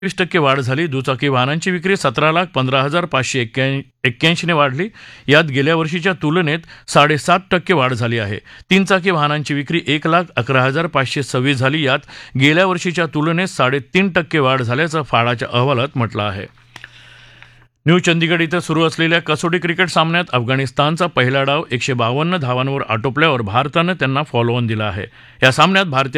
टक्के वाढ झाली. दुचाकी वाहनांची विक्री 17,15,581 ने वाढली. यात गेल्या वर्षीच्या तुलनेत 7.5% वाढ झाली आहे. तीन चाकी वाहनांची विक्री 1,11,526 झाली. यात गेल्या वर्षीच्या तुलनेत 3.5% वाढ झाल्याचं फाडाच्या अहवालात म्हटलं आहे. न्यू चंदिगड इथं सुरू असलेल्या कसोटी क्रिकेट सामन्यात अफगाणिस्तानचा पहिला डाव 152 धावांवर आटोपल्यावर भारतानं त्यांना फॉलोऑन दिला आहे. या सामन्यात भारतीय